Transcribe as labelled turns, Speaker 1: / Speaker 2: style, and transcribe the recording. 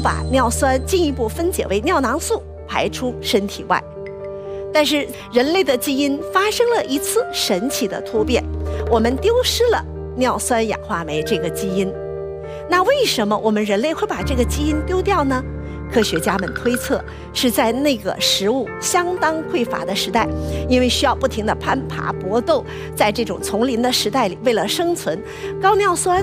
Speaker 1: 把尿酸进一步分解为尿囊素，排出身体外。但是人类的基因发生了一次神奇的突变，我们丢失了尿酸氧化酶这个基因。那为什么我们人类会把这个基因丢掉呢？科学家们推测是在那个食物相当匮乏的时代，因为需要不停地攀爬搏斗，在这种丛林的时代里，为了生存，高尿酸